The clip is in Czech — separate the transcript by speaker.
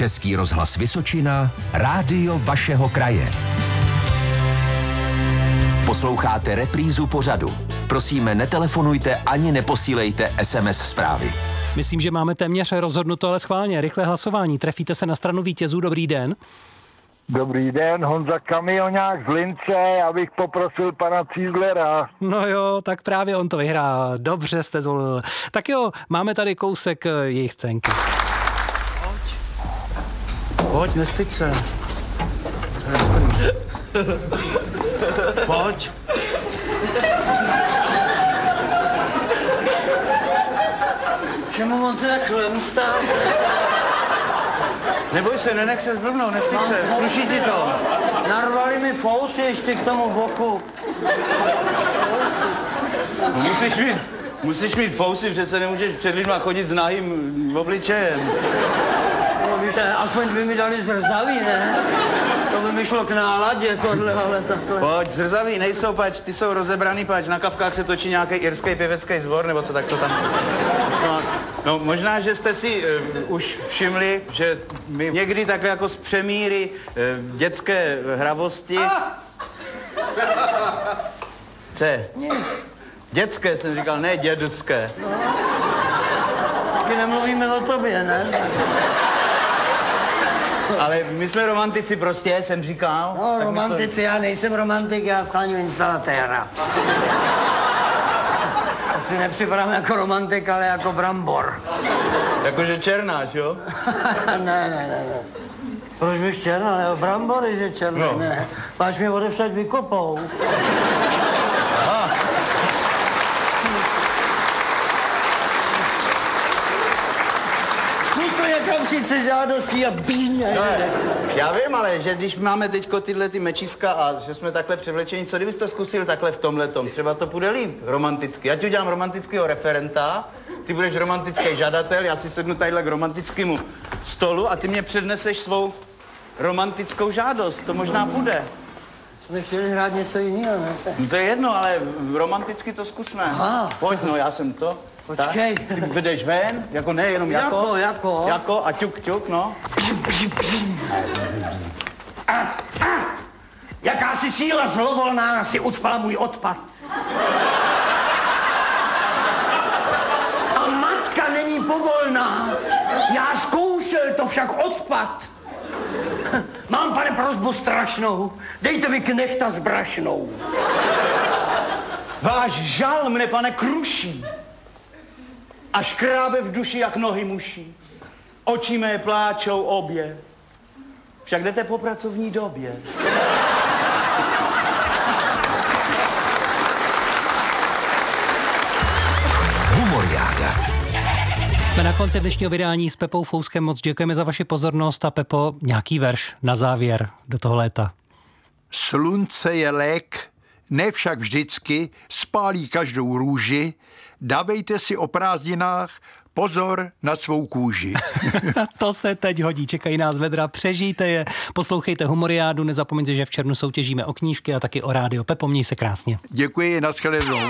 Speaker 1: Český rozhlas Vysočina, rádio vašeho kraje. Posloucháte reprízu pořadu. Prosíme, netelefonujte ani neposílejte SMS zprávy.
Speaker 2: Myslím, že máme téměř rozhodnuto, ale schválně. Rychlé hlasování. Trefíte se na stranu vítězů. Dobrý den.
Speaker 3: Dobrý den, Honza Kamionák z Lince, já bych poprosil pana Cízlera.
Speaker 2: No jo, tak právě on to vyhrál. Dobře jste zvolil. Tak jo, máme tady kousek jejich scénky.
Speaker 4: Pojď, nestyď se. Pojď.
Speaker 5: Čemu on to takhle ustál?
Speaker 4: Neboj se, nenech se zblbnout, nestyď se, sluší ti to.
Speaker 5: Narvali mi fousy ještě k tomu voku.
Speaker 4: Musíš mít fousy, přece nemůžeš před lidma chodit s nahým obličejem.
Speaker 5: No víš, aspoň by mi dali zrzaví, ne? To by mi šlo k náladě, tohle, ale takhle.
Speaker 4: Pojď, zrzaví nejsou, pač, ty jsou rozebraný, pač, na kavkách se točí nějaký irský pěvecký sbor, nebo co tak to tam... No možná, že jste si už všimli, že my někdy takhle jako z přemíry dětské hravosti... Co? Dětské jsem říkal, ne dědské.
Speaker 5: No. Taky nemluvíme o tobě, ne?
Speaker 4: Ale my jsme romantici prostě, jsem říkal.
Speaker 5: No, romantici, já nejsem romantik, já schláním instalatéra. Asi nepřipadám jako romantik, ale jako brambor.
Speaker 4: Jakože černáš, jo?
Speaker 5: ne. Proč bych černá, ne? Brambory, že černý, no. Ne. Máš mě odevšať vykopou. Aha. Nikdo někam sice žádostí a bíně.
Speaker 4: No, já vím, ale že když máme teďko tyhle ty mečíska a že jsme takhle převlečení, co kdybys to zkusil takhle v tomhletom? Třeba to půjde líp, romanticky. Já ti udělám romantického referenta, ty budeš romantický žadatel, já si sednu tadyhle k romantickému stolu a ty mě předneseš svou romantickou žádost, to možná půjde.
Speaker 5: Jsme chtěli hrát něco jiného, ne?
Speaker 4: No to je jedno, ale romanticky to zkusme. Aha. Pojď, no, já jsem to.
Speaker 5: Počkej.
Speaker 4: Tak, ty vedeš ven, jako ne, jenom jako. Jako a ťuk, no.
Speaker 5: Jakási síla zlovolná si ucpala můj odpad. A matka není povolná. Já zkoušel, to však odpad. Mám, pane, prosbu strašnou. Dejte mi knechta s brašnou.
Speaker 4: Váš žal mne, pane, kruší. A škrábe v duši, jak nohy muší. Oči mé pláčou obě. Však jdete po pracovní době.
Speaker 1: Humoriáda.
Speaker 2: Jsme na konci dnešního vydání s Pepou Fouskem. Moc děkujeme za vaši pozornost a Pepo, nějaký verš na závěr do toho léta.
Speaker 6: Slunce je lék, ne však vždycky, spálí každou růži, dávejte si o prázdninách pozor na svou kůži.
Speaker 2: To se teď hodí, čekají nás vedra, přežijte je, poslouchejte Humoriádu, nezapomeňte, že v červnu soutěžíme o knížky a taky o rádio. Pepo, měj se krásně.
Speaker 6: Děkuji, nashledanou.